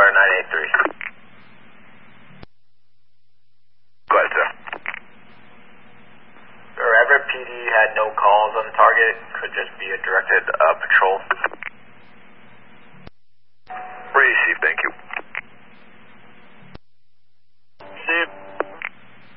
983. Go ahead, sir. Sir, Everett PD had no calls on the target. Could just be a directed patrol.